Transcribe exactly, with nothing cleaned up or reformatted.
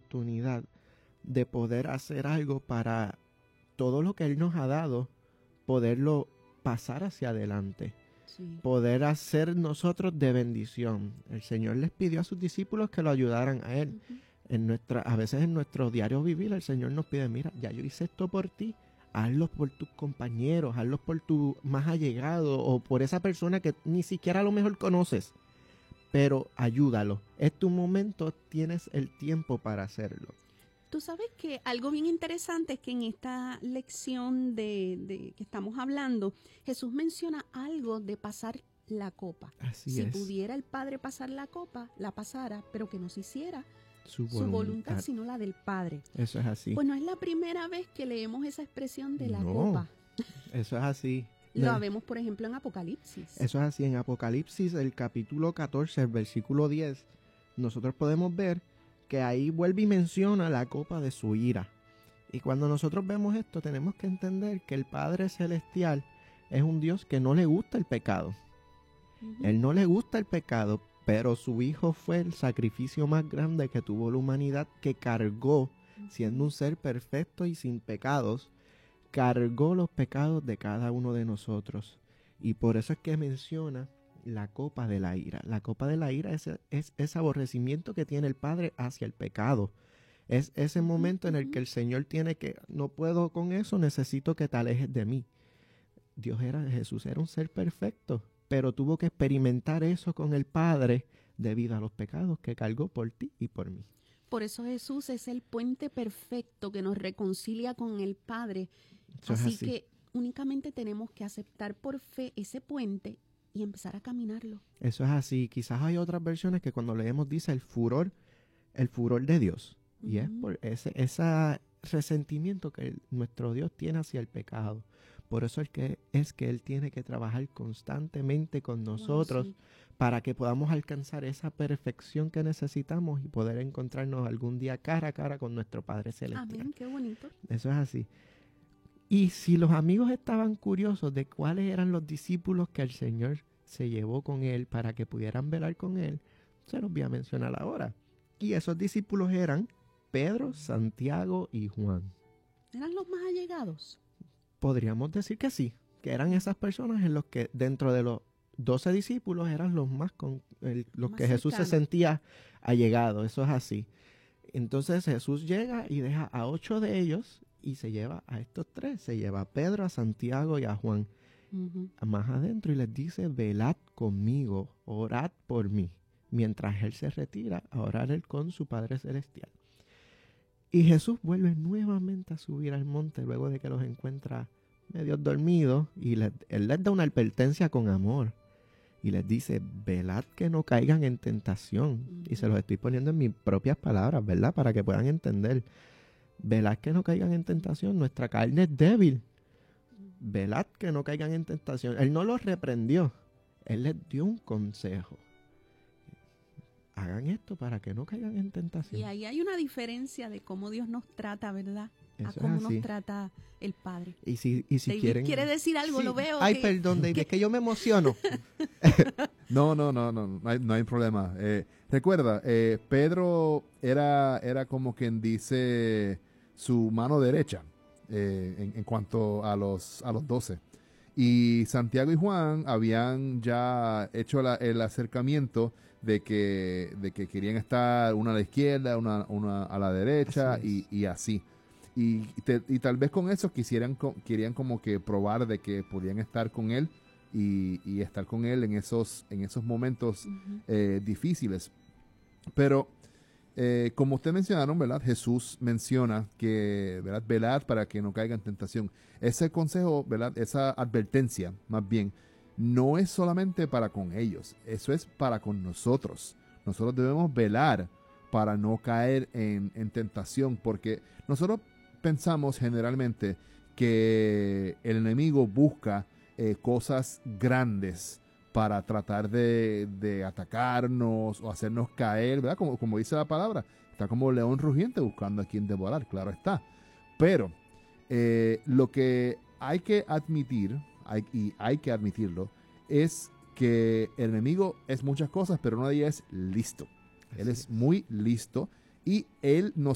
oportunidad de poder hacer algo para todo lo que Él nos ha dado, poderlo pasar hacia adelante. Sí. Poder hacer nosotros de bendición. El Señor les pidió a sus discípulos que lo ayudaran a Él. Uh-huh. En nuestra, a veces en nuestro diario vivir el Señor nos pide, mira, ya yo hice esto por ti, hazlo por tus compañeros, hazlo por tu más allegado o por esa persona que ni siquiera a lo mejor conoces, pero ayúdalo. Es tu momento, tienes el tiempo para hacerlo. Tú sabes que algo bien interesante es que en esta lección de, de que estamos hablando, Jesús menciona algo de pasar la copa. Así si es. pudiera el Padre pasar la copa, la pasara, pero que no se hiciera su voluntad. su voluntad, sino la del Padre. Eso es así. Pues no es la primera vez que leemos esa expresión de la no, copa. Eso es así. Lo vemos, por ejemplo, en Apocalipsis. Eso es así. En Apocalipsis, el capítulo catorce, el versículo diez, nosotros podemos ver que ahí vuelve y menciona la copa de su ira. Y cuando nosotros vemos esto, tenemos que entender que el Padre Celestial es un Dios que no le gusta el pecado. Uh-huh. Él no le gusta el pecado, pero su Hijo fue el sacrificio más grande que tuvo la humanidad, que cargó, uh-huh. siendo un ser perfecto y sin pecados, cargó los pecados de cada uno de nosotros. Y por eso es que menciona la copa de la ira. La copa de la ira es, es ese aborrecimiento que tiene el Padre hacia el pecado. Es ese momento en el que el Señor tiene que, no puedo con eso, necesito que te alejes de mí. Dios era, Jesús era un ser perfecto, pero tuvo que experimentar eso con el Padre debido a los pecados que cargó por ti y por mí. Por eso Jesús es el puente perfecto que nos reconcilia con el Padre. Eso así, es así que únicamente tenemos que aceptar por fe ese puente y empezar a caminarlo. Eso es así. Quizás hay otras versiones que cuando leemos dice el furor, el furor de Dios. Uh-huh. Y es por ese, ese resentimiento que el, nuestro Dios tiene hacia el pecado. Por eso es que, es que Él tiene que trabajar constantemente con nosotros, wow, sí, para que podamos alcanzar esa perfección que necesitamos y poder encontrarnos algún día cara a cara con nuestro Padre Celestial. Amén, qué bonito. Eso es así. Y si los amigos estaban curiosos de cuáles eran los discípulos que el Señor se llevó con Él para que pudieran velar con Él, se los voy a mencionar ahora. Y esos discípulos eran Pedro, Santiago y Juan. ¿Eran los más allegados? Podríamos decir que sí, que eran esas personas en los que dentro de los doce discípulos eran los más con el, los más que Jesús cercano. Se sentía allegado, eso es así. Entonces Jesús llega y deja a ocho de ellos y se lleva a estos tres, se lleva a Pedro, a Santiago y a Juan uh-huh. más adentro y les dice, velad conmigo, orad por mí, mientras él se retira a orar él con su Padre Celestial. Y Jesús vuelve nuevamente a subir al monte luego de que los encuentra medio dormidos y les, él les da una advertencia con amor y les dice, velad que no caigan en tentación. Uh-huh. Y se los estoy poniendo en mis propias palabras, ¿verdad? Para que puedan entender. Velad que no caigan en tentación, nuestra carne es débil. Velad que no caigan en tentación. Él no los reprendió, él les dio un consejo. Hagan esto para que no caigan en tentación. Y ahí hay una diferencia de cómo Dios nos trata, ¿verdad? Eso a cómo es así. Nos trata el Padre. Y si, y si David quieren... quiere decir algo, sí. lo veo. Ay, que... perdón, David, que... es que yo me emociono. no, no, no, no, no hay, no hay problema. Eh, recuerda, eh, Pedro era, era como quien dice su mano derecha eh, en, en cuanto a los, a los doce. Y Santiago y Juan habían ya hecho la, el acercamiento de que, de que querían estar una a la izquierda, una, una a la derecha así y, y así. Y, te, y tal vez con eso quisieran, querían como que probar de que podían estar con él y, y estar con él en esos, en esos momentos uh-huh. eh, difíciles. Pero eh, como ustedes mencionaron, ¿verdad? Jesús menciona que, ¿verdad? Velad para que no caiga en tentación. Ese consejo, ¿verdad? Esa advertencia, más bien, no es solamente para con ellos, eso es para con nosotros. Nosotros debemos velar para no caer en, en tentación, porque nosotros pensamos generalmente que el enemigo busca eh, cosas grandes para tratar de, de atacarnos o hacernos caer, ¿verdad? Como, como dice la palabra, está como león rugiente buscando a quien devorar, claro está. Pero eh, lo que hay que admitir, hay, y hay que admitirlo, es que el enemigo es muchas cosas, pero una de ellas es listo. Así él es, es muy listo y él nos